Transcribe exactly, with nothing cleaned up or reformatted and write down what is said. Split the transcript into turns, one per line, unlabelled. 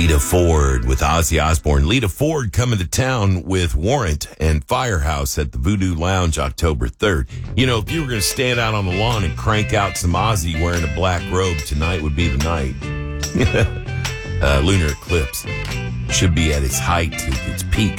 Lita Ford with Ozzy Osbourne. Lita Ford coming to town with Warrant and Firehouse at the Voodoo Lounge October third. You know, if you were going to stand out on the lawn and crank out some Ozzy wearing a black robe, tonight would be the night. uh, lunar eclipse should be at its height, its peak,